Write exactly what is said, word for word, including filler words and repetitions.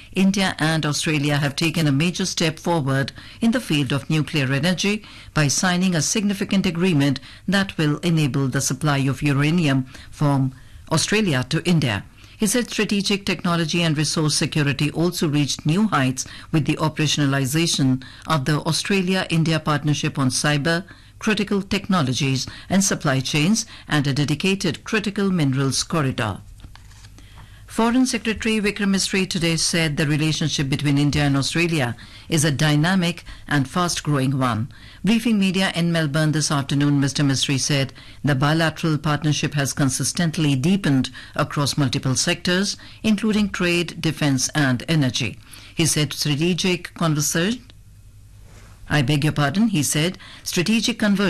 India and Australia have taken a major step forward in the field of nuclear energy by signing a significant agreement that will enable the supply of uranium from Australia to India. He said strategic technology and resource security also reached new heights with the operationalization of the Australia-India Partnership on Cyber, Critical Technologies and Supply Chains and a dedicated critical minerals corridor. Foreign Secretary Vikram Misri today said the relationship between India and Australia is a dynamic and fast-growing one. Briefing media in Melbourne this afternoon, Mister Misri said the bilateral partnership has consistently deepened across multiple sectors, including trade, defence and energy. He said strategic conversation I beg your pardon, he said strategic conversion